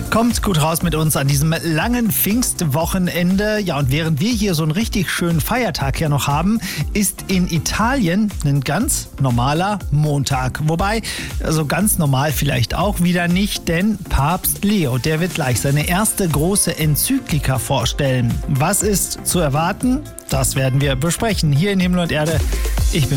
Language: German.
Kommt gut raus mit uns an diesem langen Pfingstwochenende. Ja, und während wir hier so einen richtig schönen Feiertag ja noch haben, ist in Italien ein ganz normaler Montag. Wobei, also ganz normal vielleicht auch wieder nicht, denn Papst Leo, der wird gleich seine erste große Enzyklika vorstellen. Was ist zu erwarten? Das werden wir besprechen hier in Himmel und Erde. Ich bin